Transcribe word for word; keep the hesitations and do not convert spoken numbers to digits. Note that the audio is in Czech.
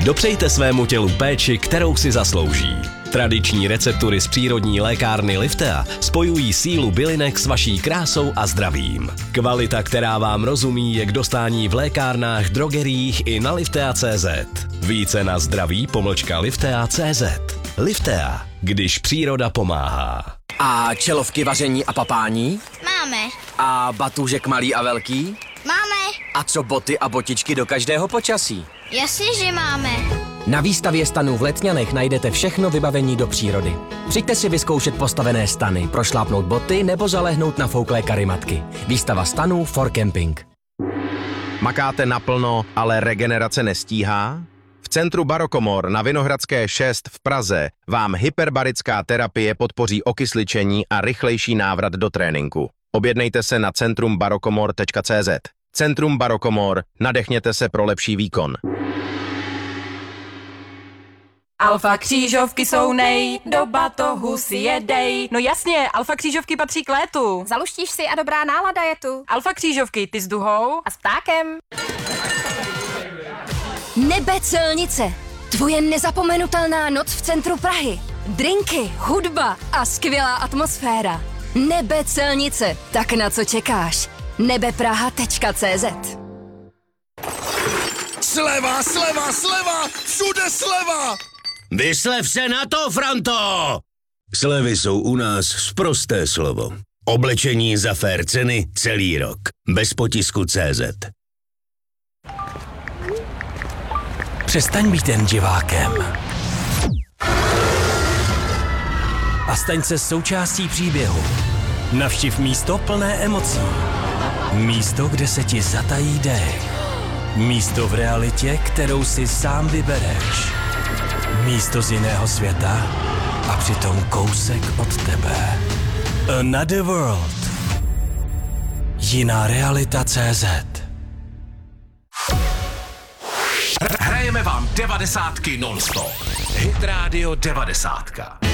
Dopřejte svému tělu péči, kterou si zaslouží. Tradiční receptury z přírodní lékárny Liftea spojují sílu bylinek s vaší krásou a zdravím. Kvalita, která vám rozumí, je k dostání v lékárnách, drogeriích i na liftea tečka cé zet. Více na zdraví pomlčka liftea tečka cé zet. Liftea, když příroda pomáhá. A čelovky vaření a papání? Máme. A batůžek malý a velký? Máme. A co boty a botičky do každého počasí? Jasně, že máme. Na výstavě stanů v Letňanech najdete všechno vybavení do přírody. Přijďte si vyzkoušet postavené stany, prošlápnout boty nebo zalehnout na fouklé karimatky. Výstava stanů for camping. Makáte naplno, ale regenerace nestíhá? V centru Barokomor na Vinohradské šest v Praze vám hyperbarická terapie podpoří okysličení a rychlejší návrat do tréninku. Objednejte se na centrum barokomor tečka cé zet. Centrum Barokomor, nadechněte se pro lepší výkon. Alfa křížovky jsou nej, do batohu si jedej. No jasně, alfa křížovky patří k létu. Zaluštíš si a dobrá nálada je tu. Alfa křížovky, ty s duhou a s ptákem. Nebe celnice. Tvoje nezapomenutelná noc v centru Prahy. Drinky, hudba a skvělá atmosféra. Nebe celnice. Tak na co čekáš? nebepraha tečka cé zet. Sleva, sleva, sleva! Všude sleva! Vyslev se na to, Franto! Slevy jsou u nás sprosté slovo. Oblečení za fér ceny celý rok. Bez potisku tečka cé zet. Přestaň být jen divákem. A staň se součástí příběhu. Navštiv místo plné emocí. Místo, kde se ti zatají dech. Místo v realitě, kterou si sám vybereš. Místo z jiného světa a přitom kousek od tebe. Another World. Jiná realita tečka cé zet. Hrajeme vám devadesátky non-stop. Hit Radio devadesátka.